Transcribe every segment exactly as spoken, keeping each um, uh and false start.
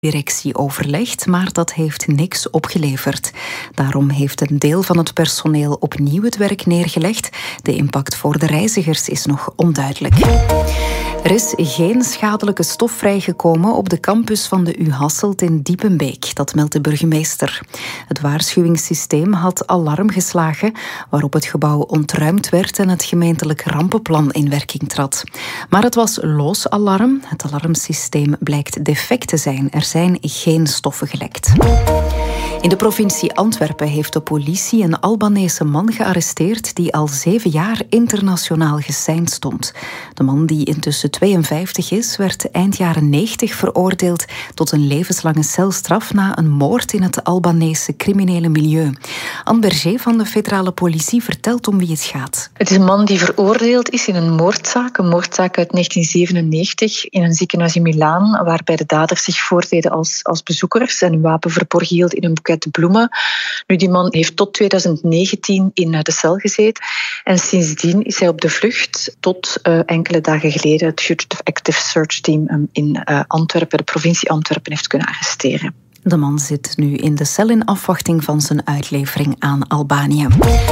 directie overlegd, maar dat heeft niks opgeleverd. Daarom heeft een deel van het personeel opnieuw het werk neergelegd. De impact voor de reizigers is nog onduidelijk. Er is geen schadelijke stof vrijgekomen op de campus van de U Hasselt in Diepenbeek. Dat meldt de burgemeester. Het waarschuwingssysteem had alarm geslagen, waarop het gebouw ontruimd werd en het gemeentelijk rampenplan in werking trad. Maar het was loos alarm. Het alarmsysteem blijkt defect te zijn. Er zijn geen stoffen gelekt. In de provincie Antwerpen heeft de politie een Albanese man gearresteerd die al zeven jaar internationaal geseind stond. De man, die intussen tweeënvijftig is, werd eind jaren negentig veroordeeld tot een levenslange celstraf na een moord in het Albanese criminele milieu. Anne Berger van de federale politie vertelt om wie het gaat. Het is een man die veroordeeld is in een moordzaak, een moordzaak uit negentien zevenennegentig in een ziekenhuis in Milaan, waarbij de daders zich voordeden als, als bezoekers en een wapen verborgen hielden in een boeket bloemen. Nu, die man heeft tot tweeduizend negentien in de cel gezeten en sindsdien is hij op de vlucht tot uh, enkele dagen geleden het Fugitive Active Search Team um, in uh, Antwerpen, de provincie Antwerpen, heeft kunnen arresteren. De man zit nu in de cel in afwachting van zijn uitlevering aan Albanië.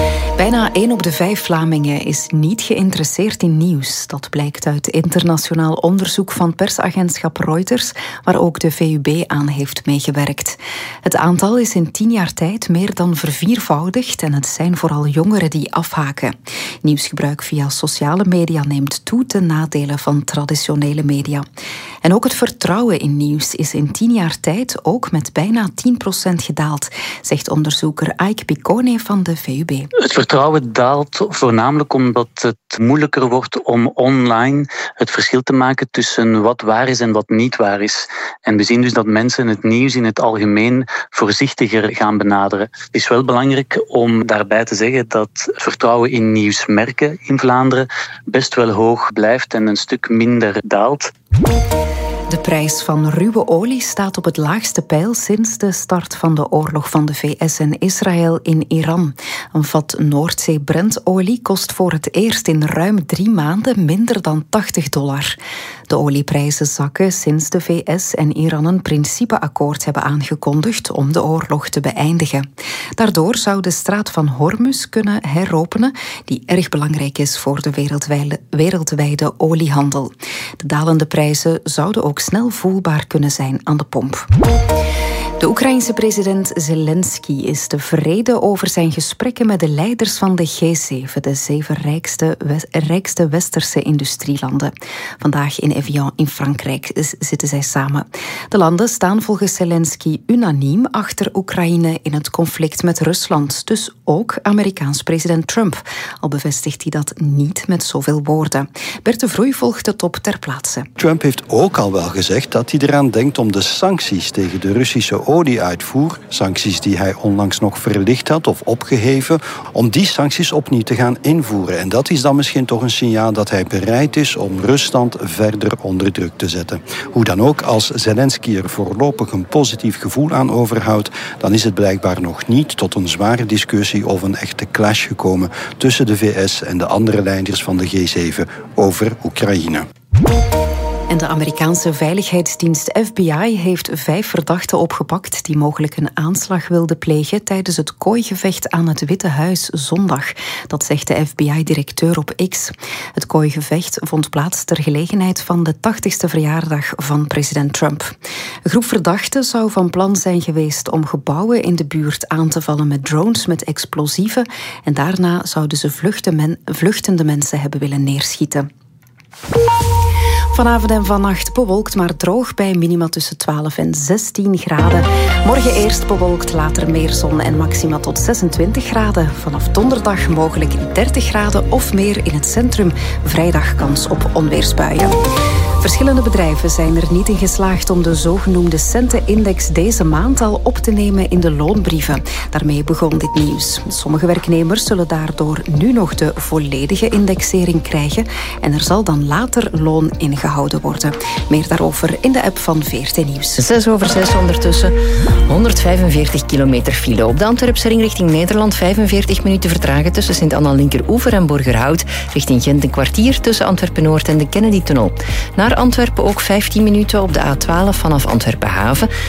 Bijna één op de vijf Vlamingen is niet geïnteresseerd in nieuws. Dat blijkt uit internationaal onderzoek van persagentschap Reuters, waar ook de V U B aan heeft meegewerkt. Het aantal is in tien jaar tijd meer dan verviervoudigd en het zijn vooral jongeren die afhaken. Nieuwsgebruik via sociale media neemt toe ten nadele van traditionele media. En ook het vertrouwen in nieuws is in tien jaar tijd ook met bijna tien procent gedaald, zegt onderzoeker Ike Piccone van de V U B. Het vertrouwen daalt voornamelijk omdat het moeilijker wordt om online het verschil te maken tussen wat waar is en wat niet waar is. En we zien dus dat mensen het nieuws in het algemeen voorzichtiger gaan benaderen. Het is wel belangrijk om daarbij te zeggen dat vertrouwen in nieuwsmerken in Vlaanderen best wel hoog blijft en een stuk minder daalt. De prijs van ruwe olie staat op het laagste peil sinds de start van de oorlog van de V S en Israël in Iran. Een vat Noordzee-Brentolie kost voor het eerst in ruim drie maanden minder dan tachtig dollar. De olieprijzen zakken sinds de V S en Iran een principeakkoord hebben aangekondigd om de oorlog te beëindigen. Daardoor zou de straat van Hormuz kunnen heropenen, die erg belangrijk is voor de wereldwijde, wereldwijde oliehandel. De dalende prijzen zouden ook snel voelbaar kunnen zijn aan de pomp. De Oekraïense president Zelensky is tevreden over zijn gesprekken met de leiders van de G zeven, de zeven rijkste, rijkste westerse industrielanden. Vandaag in Evian in Frankrijk zitten zij samen. De landen staan volgens Zelensky unaniem achter Oekraïne in het conflict met Rusland. Dus ook Amerikaans president Trump. Al bevestigt hij dat niet met zoveel woorden. Bert de Vroei volgt de top ter plaatse. Trump heeft ook al wel gezegd dat hij eraan denkt om de sancties tegen de Russische olieuitvoer, sancties die hij onlangs nog verlicht had of opgeheven, om die sancties opnieuw te gaan invoeren. En dat is dan misschien toch een signaal dat hij bereid is om Rusland verder onder druk te zetten. Hoe dan ook, als Zelensky er voorlopig een positief gevoel aan overhoudt, dan is het blijkbaar nog niet tot een zware discussie of een echte clash gekomen tussen de V S en de andere leiders van de G zeven over Oekraïne. En de Amerikaanse veiligheidsdienst F B I heeft vijf verdachten opgepakt die mogelijk een aanslag wilden plegen tijdens het kooigevecht aan het Witte Huis zondag. Dat zegt de F B I-directeur op X. Het kooigevecht vond plaats ter gelegenheid van de tachtigste verjaardag van president Trump. Een groep verdachten zou van plan zijn geweest om gebouwen in de buurt aan te vallen met drones met explosieven en daarna zouden ze vluchtende mensen hebben willen neerschieten. Vanavond en vannacht bewolkt, maar droog bij minima tussen twaalf en zestien graden. Morgen eerst bewolkt, later meer zon en maxima tot zesentwintig graden. Vanaf donderdag mogelijk dertig graden of meer in het centrum. Vrijdag kans op onweersbuien. Verschillende bedrijven zijn er niet in geslaagd om de zogenoemde centenindex deze maand al op te nemen in de loonbrieven. Daarmee begon dit nieuws. Sommige werknemers zullen daardoor nu nog de volledige indexering krijgen en er zal dan later loon ingehouden worden. Meer daarover in de app van V R T Nieuws. Zes over zes ondertussen. honderdvijfenveertig kilometer file. Op de Antwerpse ring richting Nederland vijfenveertig minuten vertragen tussen Sint-Anna Linkeroever en Borgerhout. Richting Gent een kwartier tussen Antwerpen-Noord en de Kennedy-tunnel. Naar naar Antwerpen ook vijftien minuten op de A twaalf vanaf Antwerpen Haven.